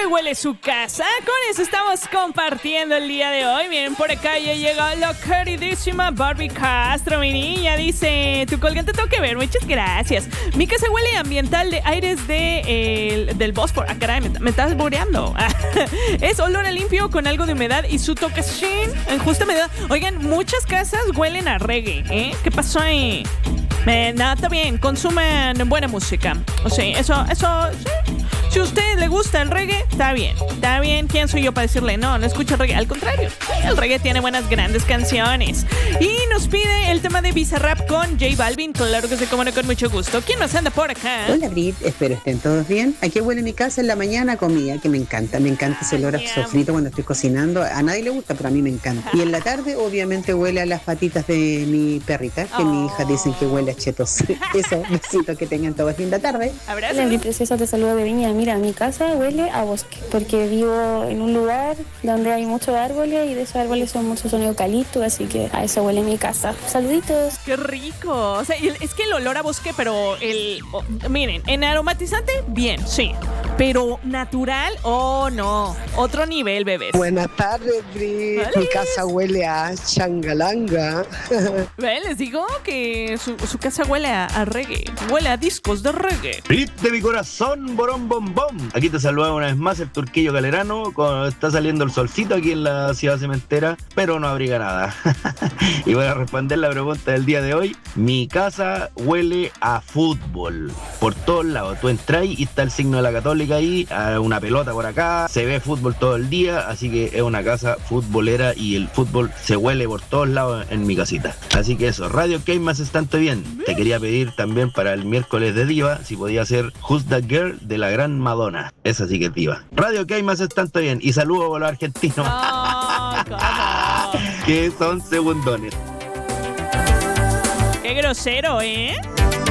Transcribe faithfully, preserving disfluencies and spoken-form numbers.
que huele su casa? Con eso estamos compartiendo el día de hoy. Miren, por acá ya llega la queridísima Barbie Castro, mi niña. Dice, tu colgante tengo que ver, muchas gracias. Mi casa huele ambiental de aires de, eh, del Bósforo. Ah, caray, me, me estás bureando. Es olor a limpio con algo de humedad y su toque en justa medida. Oigan, muchas casas huelen a reggae, ¿eh? ¿Qué pasó ahí? Eh, nada, está bien, consumen buena música. O sea, eso, eso, sí. Si a usted le gusta el reggae, está bien. Está bien, ¿quién soy yo para decirle no, no escucha el reggae? Al contrario, el reggae tiene buenas, grandes canciones. Y nos pide el tema de Bizarrap con J Balvin. Claro que se come con mucho gusto. ¿Quién nos anda por acá? Hola, Brit, espero estén todos bien. Aquí huele mi casa en la mañana comida, que me encanta. Me encanta ese olor a sofrito cuando estoy cocinando. A nadie le gusta, pero a mí me encanta. Y en la tarde, obviamente, huele a las patitas de mi perrita, que oh. mi hija dicen que huele a chetos. Eso, besito, que tengan todos linda tarde. Abrazo. Hola, mi preciosa, te saludo de Viña. Mira, mi casa huele a bosque, porque vivo en un lugar donde hay muchos árboles y de esos árboles son muchos son eucaliptos, así que a eso huele mi casa. Saluditos. ¡Qué rico! O sea, es que el olor a bosque, pero el... Oh, miren, en aromatizante, bien, sí. Pero natural, oh no, otro nivel, bebés. Buenas tardes, Bri. ¿Vale? Mi casa huele a changalanga. ¿Ven? Les digo que su, su casa huele a, a reggae, huele a discos de reggae. Brit de mi corazón, borón, bom, bom. Aquí te saluda una vez más el Turquillo Galerano. Con, está saliendo el solcito aquí en la ciudad cementera, pero no abriga nada. Y voy a responder la pregunta del día de hoy. Mi casa huele a fútbol por todos lados. Tú entras y está el signo de la Católica ahí, una pelota por acá, se ve fútbol todo el día, así que es una casa futbolera y el fútbol se huele por todos lados en mi casita. Así que eso, Radio K más es tanto bien. Te quería pedir también para el miércoles de Diva si podía ser Who's That Girl de la gran Madonna. Esa sí que es Diva. Radio K más es tanto bien y saludos a los argentinos. Oh, que son segundones. Qué grosero, ¿eh?